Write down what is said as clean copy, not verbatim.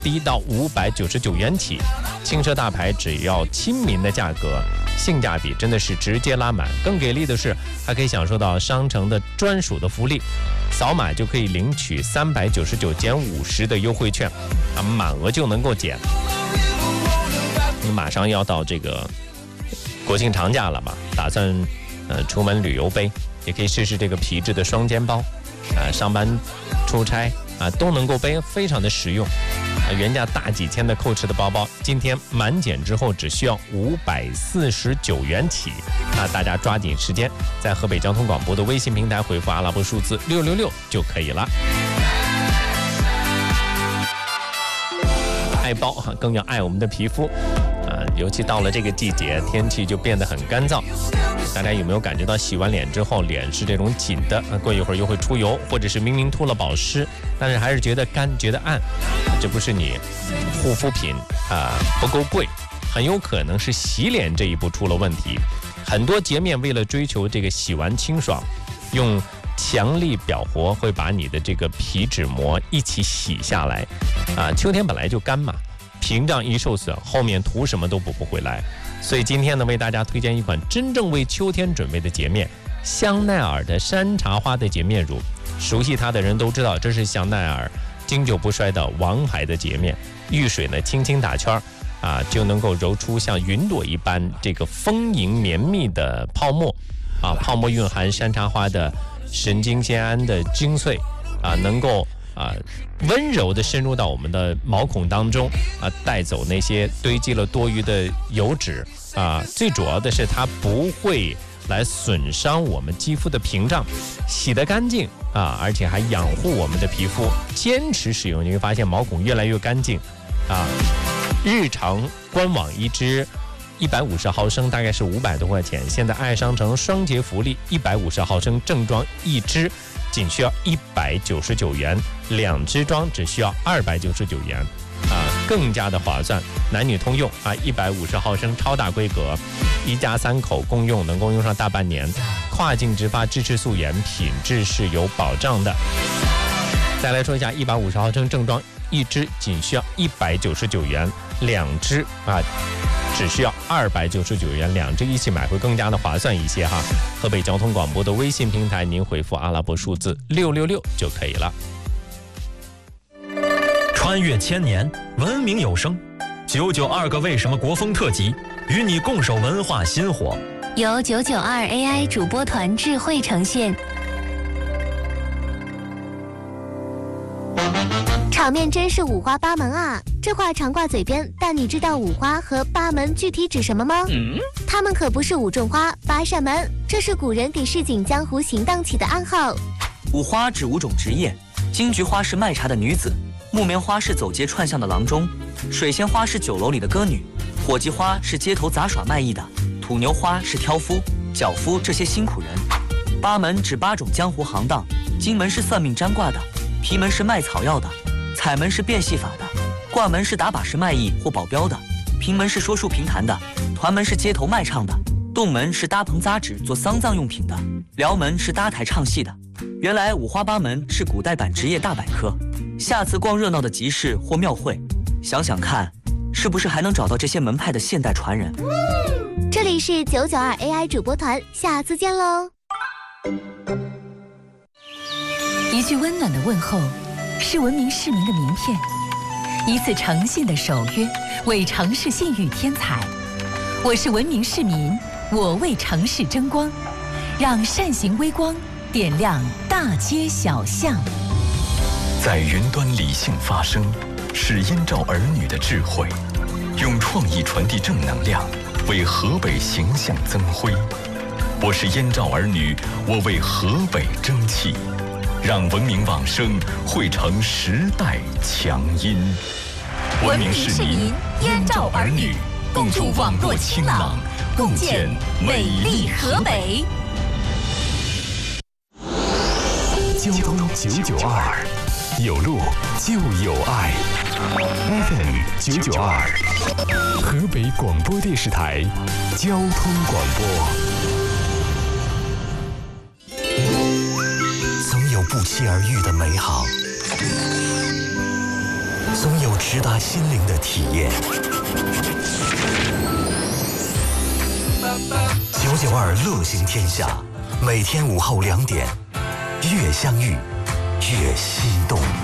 低到599元起，轻奢大牌只要亲民的价格，性价比真的是直接拉满。更给力的是，还可以享受到商城的专属的福利，扫码就可以领取399减50的优惠券，满额就能够减。你马上要到这个国庆长假了嘛，打算出门旅游背，也可以试试这个皮质的双肩包，上班出差都能够背，非常的实用。原价大几千的蔻驰的包包，今天满减之后只需要549元起。大家抓紧时间，在河北交通广播的微信平台回复阿拉伯数字666就可以了。爱包更要爱我们的皮肤尤其到了这个季节，天气就变得很干燥。大家有没有感觉到洗完脸之后脸是这种紧的，过一会儿又会出油，或者是明明涂了保湿，但是还是觉得干觉得暗，这不是你护肤品不够贵，很有可能是洗脸这一步出了问题。很多洁面为了追求这个洗完清爽，用强力表活会把你的这个皮脂膜一起洗下来秋天本来就干嘛，屏障一受损，后面涂什么都补不回来。所以今天呢，为大家推荐一款真正为秋天准备的洁面，香奈儿的山茶花的洁面乳。熟悉它的人都知道，这是香奈儿经久不衰的王牌的洁面，遇水呢轻轻打圈就能够揉出像云朵一般这个丰盈绵密的泡沫泡沫蕴含山茶花的神经酰胺的精粹能够温柔地深入到我们的毛孔当中带走那些堆积了多余的油脂最主要的是它不会来损伤我们肌肤的屏障，洗得干净而且还养护我们的皮肤。坚持使用，你会发现毛孔越来越干净日常官网一支150毫升大概是500多块钱，现在爱商城双节福利，150毫升正装一支仅需要199元，2支装只需要299元更加的划算，男女通用150毫升超大规格，一家3口共用，能够用上大半年，跨境直发，支持溯源，品质是有保障的。再来说一下150毫升正装一支仅需要199元，2支只需要299元，2支一起买会更加的划算一些哈。河北交通广播的微信平台，您回复阿拉伯数字666就可以了。 穿越千年，文明有声，992个为什么国风特辑，与你共守文化新火， 由992 AI 主播团智慧呈现。场面真是五花八门啊！这话常挂嘴边，但你知道五花和八门具体指什么吗？他们可不是五种花、八扇门，这是古人给市井江湖行当起的暗号。 五花指5种职业，金菊花是卖茶的女子，木棉花是走街串巷的郎中，水仙花是酒楼里的歌女，火鸡花是街头杂耍卖艺的，土牛花是挑夫、脚夫这些辛苦人。八门指8种江湖行当，金门是算命占卦的，皮门是卖草药的，彩门是变戏法的，挂门是打把式卖艺或保镖的，评门是说书评弹的，团门是街头卖唱的，洞门是搭棚扎纸做丧葬用品的，撩门是搭台唱戏的。原来五花八门是古代版职业大百科，下次逛热闹的集市或庙会，想想看，是不是还能找到这些门派的现代传人？ 这里是992 AI 主播团，下次见喽！ 一句温暖的问候，是文明市民的名片；一次诚信的守约，为城市信誉添彩。我是文明市民，我为城市争光，让善行微光点亮大街小巷。 在云端理性发声，是燕赵儿女的智慧，用创意传递正能量，为河北形象增辉。我是燕赵儿女，我为河北争气，让文明往声汇成时代强音。 文明市民，燕赵儿女，共筑网络清朗，共建美丽河北。 交通992，有路就有爱。FM 992，河北广播电视台交通广播。 总有不期而遇的美好， 总有直达心灵的体验。992乐行天下，每天午后2点，越相遇越心动。